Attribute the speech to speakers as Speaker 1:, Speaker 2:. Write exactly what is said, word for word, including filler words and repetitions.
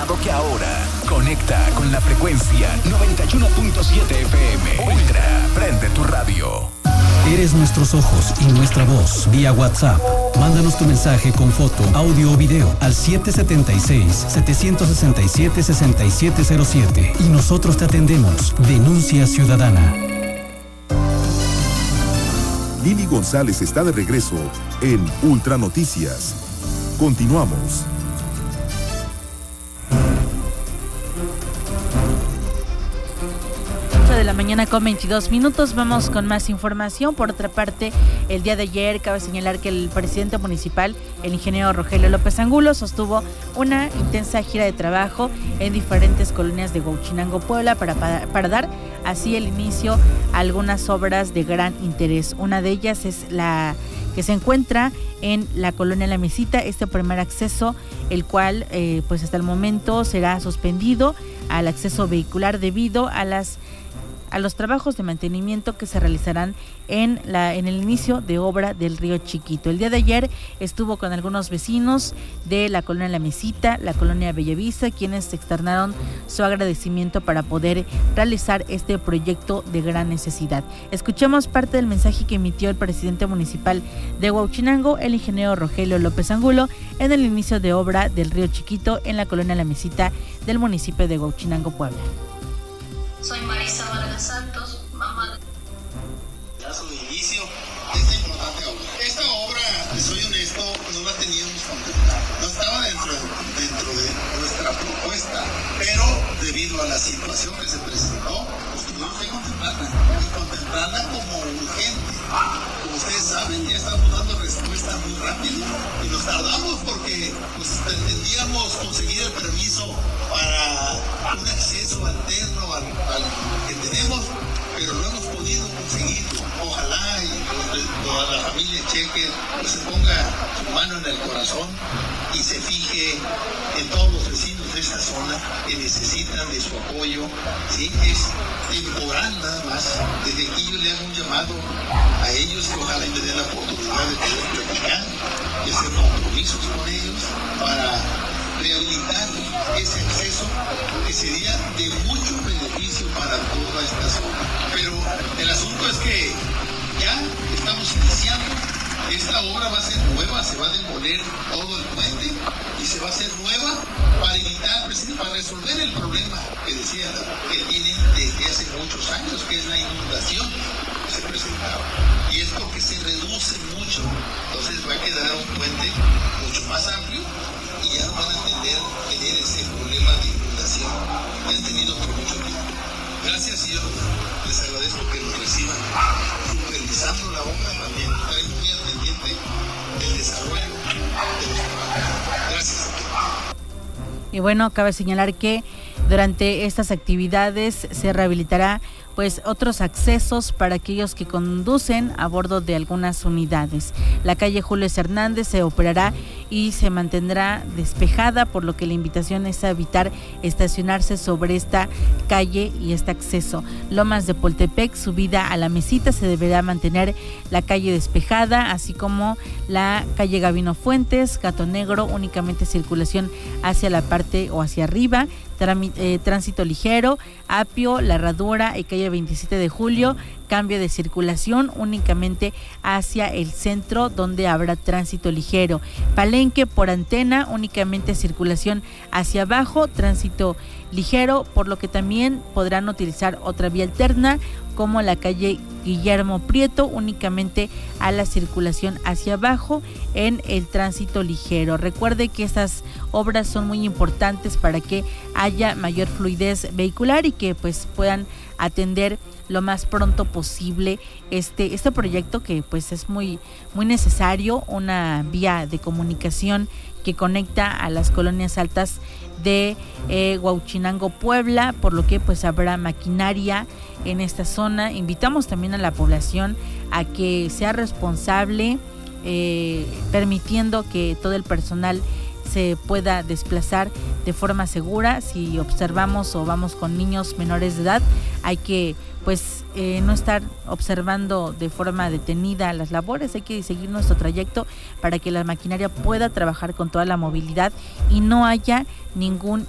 Speaker 1: informado que ahora. Conecta con la frecuencia noventa y uno punto siete F M. Ultra, prende tu radio.
Speaker 2: Eres nuestros ojos y nuestra voz vía WhatsApp. Mándanos tu mensaje con foto, audio o video al siete siete seis, siete seis siete, seis siete cero siete y nosotros te atendemos. Denuncia ciudadana.
Speaker 3: Lili González está de regreso en Ultra Noticias. Continuamos.
Speaker 4: De la mañana con veintidós minutos, vamos con más información. Por otra parte, el día de ayer cabe señalar que el presidente municipal, el ingeniero Rogelio López Angulo, sostuvo una intensa gira de trabajo en diferentes colonias de Huauchinango, Puebla, para, para, para dar así el inicio a algunas obras de gran interés. Una de ellas es la que se encuentra en la colonia La Mesita, este primer acceso, el cual eh, pues hasta el momento será suspendido al acceso vehicular debido a las a los trabajos de mantenimiento que se realizarán en la en el inicio de obra del Río Chiquito. El día de ayer estuvo con algunos vecinos de la colonia La Mesita, la colonia Bellavista, quienes externaron su agradecimiento para poder realizar este proyecto de gran necesidad. Escuchemos parte del mensaje que emitió el presidente municipal de Huauchinango, el ingeniero Rogelio López Angulo, en el inicio de obra del Río Chiquito en la colonia La Mesita del municipio de Huauchinango, Puebla.
Speaker 5: Soy Marisa Vargas Santos, mamá de...
Speaker 6: Ya su inicio, esta importante obra. Esta obra, les soy honesto, no la teníamos contemplada. No estaba dentro, dentro de nuestra propuesta, pero debido a la situación que se presentó, pues tuvimos que contemplarla y contemplarla como urgente. Como ustedes saben, ya estamos dando respuesta muy rápido y nos tardamos porque pues, pretendíamos conseguir el permiso para un acceso alterno al, al que tenemos, pero no hemos podido conseguirlo. Ojalá y toda la familia Cheque pues, se ponga su mano en el corazón y se fije en todos los vecinos de esta zona que necesitan de su apoyo. ¿Sí? Es temporal nada más. Desde aquí yo le hago un llamado a ellos que ojalá me den la oportunidad de poder platicar y hacer compromisos con ellos para rehabilitar ese acceso que sería de mucho beneficio para toda esta zona. Pero el asunto es que ya estamos iniciando. Esta obra va a ser nueva, se va a demoler todo el puente y se va a hacer nueva para evitar, para resolver el problema que decía que tienen desde hace muchos años, que es la inundación que se presentaba. Y es porque se reduce mucho, entonces va a quedar un puente mucho más amplio y ya no van a tener, tener ese problema de inundación que han tenido por mucho tiempo. Gracias, y yo les agradezco que nos reciban supervisando la obra también. Estaré muy al pendiente del desarrollo de los trabajos. Gracias.
Speaker 4: Y bueno, cabe señalar que durante estas actividades se rehabilitará pues otros accesos para aquellos que conducen a bordo de algunas unidades. La calle Julio Hernández se operará y se mantendrá despejada, por lo que la invitación es a evitar estacionarse sobre esta calle y este acceso. Lomas de Poltepec, subida a La Mesita, se deberá mantener la calle despejada, así como la calle Gabino Fuentes, Gato Negro, únicamente circulación hacia la parte o hacia arriba. Eh, tránsito ligero, Apio, La Herradura y calle veintisiete de julio, cambio de circulación únicamente hacia el centro, donde habrá tránsito ligero. Palenque por Antena, únicamente circulación hacia abajo, tránsito ligero, por lo que también podrán utilizar otra vía alterna como la calle Guillermo Prieto, únicamente a la circulación hacia abajo en el tránsito ligero. Recuerde que estas obras son muy importantes para que haya mayor fluidez vehicular y que pues puedan atender lo más pronto posible este este proyecto, que pues es muy muy necesario, una vía de comunicación que conecta a las colonias altas de eh, Huauchinango, Puebla, por lo que pues habrá maquinaria en esta zona. Invitamos también a la población a que sea responsable, eh, permitiendo que todo el personal se pueda desplazar de forma segura. Si observamos o vamos con niños menores de edad, hay que pues eh, no estar observando de forma detenida las labores, hay que seguir nuestro trayecto para que la maquinaria pueda trabajar con toda la movilidad y no haya ningún